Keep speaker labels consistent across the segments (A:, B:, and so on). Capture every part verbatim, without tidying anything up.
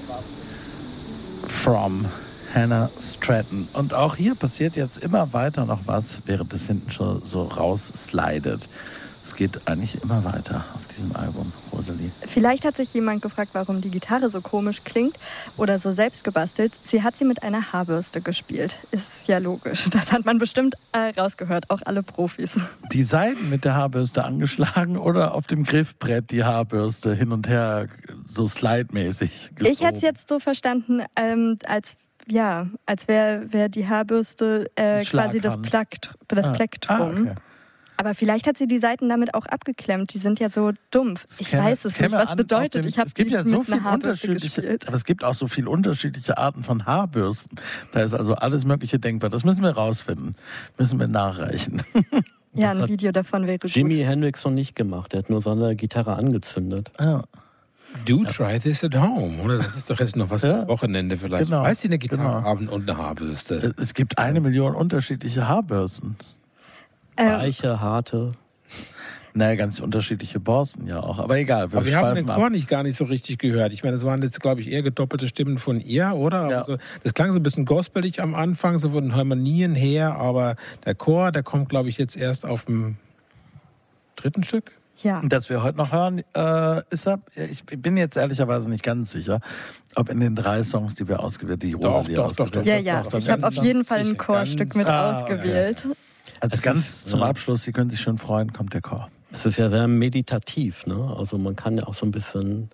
A: From Hannah Stratton. Und auch hier passiert jetzt immer weiter noch was, während es hinten schon so rausslidet. Es geht eigentlich immer weiter auf diesem Album, Rosalie.
B: Vielleicht hat sich jemand gefragt, warum die Gitarre so komisch klingt oder so selbst gebastelt. Sie hat sie mit einer Haarbürste gespielt. Ist ja logisch. Das hat man bestimmt äh, rausgehört, auch alle Profis.
A: Die Saiten mit der Haarbürste angeschlagen oder auf dem Griffbrett die Haarbürste hin und her so slide-mäßig geschoben?
B: Ich hätte es jetzt so verstanden, ähm, als ja, als wäre wär die Haarbürste äh, quasi das, Plakt, das ah. Plektrum. Ah, okay. Aber vielleicht hat sie die Seiten damit auch abgeklemmt. Die sind ja so dumpf. Ich käme, weiß es nicht, was bedeutet.
A: Dem,
B: ich habe
A: es gibt
B: die
A: ja so
B: mit
A: viel
B: einer Haarbürste
A: unterschiedliche,
B: gespielt.
A: aber es gibt auch so viele unterschiedliche Arten von Haarbürsten. Da ist also alles Mögliche denkbar. Das müssen wir rausfinden. Müssen wir nachreichen.
B: Ja, ein Video davon wäre gut.
C: Jimi Hendrix noch nicht gemacht. Der hat nur seine Gitarre angezündet.
A: Ja.
D: Do try this at home, oder? Das ist doch jetzt noch was ja. fürs Wochenende vielleicht.
A: Genau.
D: Weiß sie eine Gitarre
A: genau.
D: haben und eine Haarbürste?
A: Es gibt eine Million unterschiedliche Haarbürsten.
B: Ähm.
C: Weiche, harte.
A: Naja, ganz unterschiedliche Borsten ja auch. Aber egal. Wir
D: Aber wir haben den
A: ab.
D: Chor nicht gar nicht so richtig gehört. Ich meine, das waren jetzt, glaube ich, eher gedoppelte Stimmen von ihr, oder?
A: Ja.
D: Also, das klang so ein bisschen gospelig am Anfang, so von den Harmonien her. Aber der Chor, der kommt, glaube ich, jetzt erst auf dem dritten Stück.
B: Ja.
A: Das wir heute noch hören, äh, ist er, ich bin jetzt ehrlicherweise nicht ganz sicher, ob in den drei Songs, die wir ausgewählt, die Rosalie
D: doch, doch,
A: ausgewählt
B: Ja, ja,
D: doch,
B: ich habe auf jeden Fall ein Chorstück mit
A: ah,
B: ausgewählt.
A: Okay. Als
C: Es
A: ganz
C: ist,
A: zum
C: ja.
A: Abschluss, Sie können sich schon freuen, kommt der Chor.
C: Es ist ja sehr meditativ, ne? Also man kann ja auch so ein bisschen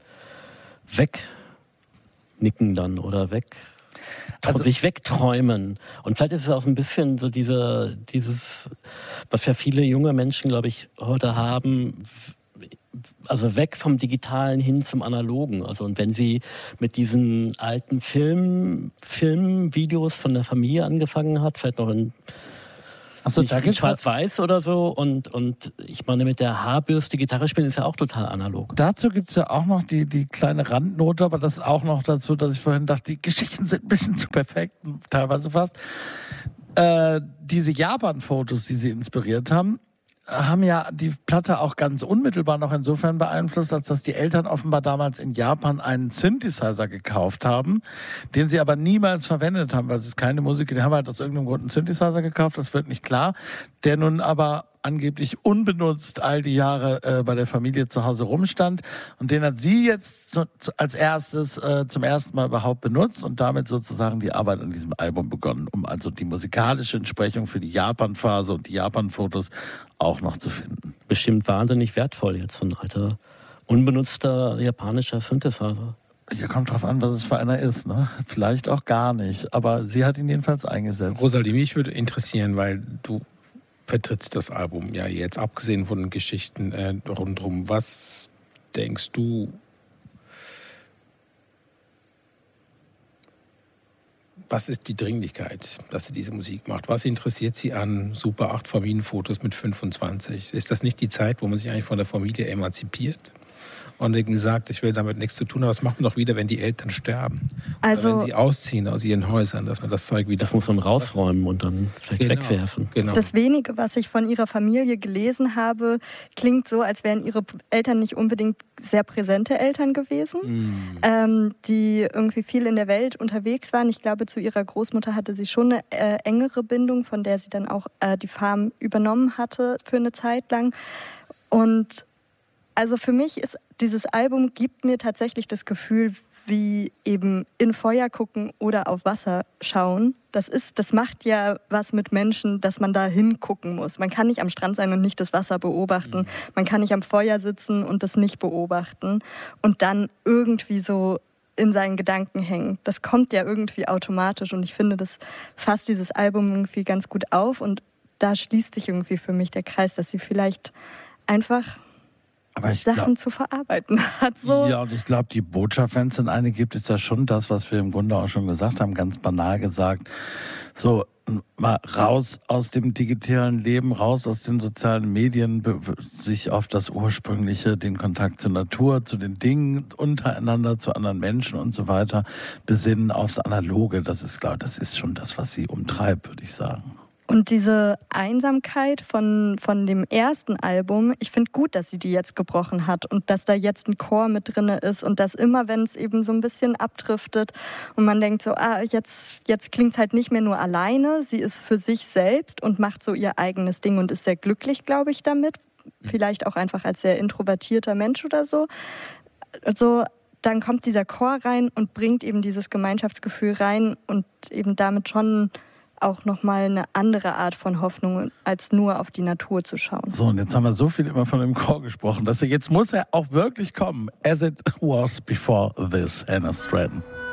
C: wegnicken dann oder weg, also, sich wegträumen. Und vielleicht ist es auch ein bisschen so diese, dieses, was ja viele junge Menschen, glaube ich, heute haben, also weg vom Digitalen hin zum Analogen. Also und wenn sie mit diesen alten Film, Filmvideos von der Familie angefangen hat, vielleicht noch in
A: Achso,
C: da gibt's Schwarz-Weiß oder so und, und ich meine, mit der Haarbürste Gitarre spielen ist ja auch total analog.
A: Dazu gibt es ja auch noch die, die kleine Randnote, aber das auch noch dazu, dass ich vorhin dachte, die Geschichten sind ein bisschen zu perfekt, teilweise fast. Äh, diese Japan-Fotos, die sie inspiriert haben, haben ja die Platte auch ganz unmittelbar noch insofern beeinflusst, als dass die Eltern offenbar damals in Japan einen Synthesizer gekauft haben, den sie aber niemals verwendet haben, weil es ist keine Musik, die haben halt aus irgendeinem Grund einen Synthesizer gekauft, das wird nicht klar, der nun aber angeblich unbenutzt all die Jahre äh, bei der Familie zu Hause rumstand und den hat sie jetzt zu, zu, als erstes äh, zum ersten Mal überhaupt benutzt und damit sozusagen die Arbeit an diesem Album begonnen, um also die musikalische Entsprechung für die Japan-Phase und die Japan-Fotos auch noch zu finden.
C: Bestimmt wahnsinnig wertvoll jetzt, so ein alter, unbenutzter japanischer Synthesizer.
A: Ja, kommt drauf an, was es für einer ist, ne? Vielleicht auch gar nicht, aber sie hat ihn jedenfalls eingesetzt.
D: Rosalie, mich würde interessieren, weil du vertrittst das Album ja jetzt, abgesehen von den Geschichten äh, rundherum. Was denkst du, was ist die Dringlichkeit, dass sie diese Musik macht? Was interessiert sie an Super acht Familienfotos mit fünfundzwanzig? Ist das nicht die Zeit, wo man sich eigentlich von der Familie emanzipiert? Und irgendwie sagt, ich will damit nichts zu tun haben. Was macht man doch wieder, wenn die Eltern sterben?
B: Also,
D: oder wenn sie ausziehen aus ihren Häusern, dass man das Zeug wieder...
C: Das muss man rausräumen und dann vielleicht
D: genau,
C: wegwerfen.
D: Genau.
B: Das wenige, was ich von ihrer Familie gelesen habe, klingt so, als wären ihre Eltern nicht unbedingt sehr präsente Eltern gewesen, mm. ähm, die irgendwie viel in der Welt unterwegs waren. Ich glaube, zu ihrer Großmutter hatte sie schon eine äh, engere Bindung, von der sie dann auch äh, die Farm übernommen hatte für eine Zeit lang. Und also für mich ist dieses Album gibt mir tatsächlich das Gefühl, wie eben in Feuer gucken oder auf Wasser schauen. Das ist, das macht ja was mit Menschen, dass man da hingucken muss. Man kann nicht am Strand sein und nicht das Wasser beobachten. Mhm. Man kann nicht am Feuer sitzen und das nicht beobachten und dann irgendwie so in seinen Gedanken hängen. Das kommt ja irgendwie automatisch und ich finde, das fasst dieses Album irgendwie ganz gut auf und da schließt sich irgendwie für mich der Kreis, dass sie vielleicht einfach
A: Aber ich
B: Sachen
A: glaub,
B: zu verarbeiten hat. So.
A: Ja, und ich glaube, die Botschaft, wenn es in eine gibt, ist ja schon das, was wir im Grunde auch schon gesagt haben, ganz banal gesagt. So, mal raus aus dem digitalen Leben, raus aus den sozialen Medien, sich auf das Ursprüngliche, den Kontakt zur Natur, zu den Dingen untereinander, zu anderen Menschen und so weiter, besinnen aufs Analoge. Das ist, glaube ich, das ist schon das, was sie umtreibt, würde ich sagen.
B: Und diese Einsamkeit von, von dem ersten Album, ich finde gut, dass sie die jetzt gebrochen hat und dass da jetzt ein Chor mit drin ist und dass immer, wenn es eben so ein bisschen abdriftet und man denkt so, ah, jetzt, jetzt klingt es halt nicht mehr nur alleine, sie ist für sich selbst und macht so ihr eigenes Ding und ist sehr glücklich, glaube ich, damit. Vielleicht auch einfach als sehr introvertierter Mensch oder so. Also, dann kommt dieser Chor rein und bringt eben dieses Gemeinschaftsgefühl rein und eben damit schon auch nochmal eine andere Art von Hoffnung, als nur auf die Natur zu schauen.
A: So, und jetzt haben wir so viel immer von dem Chor gesprochen, dass er jetzt muss er auch wirklich kommen. As it was before this, Hannah Stratton.